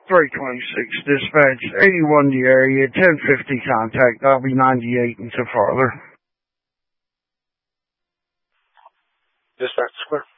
326 dispatch, 81 the area, 1050 contact, I'll be 98 until farther. Dispatch square.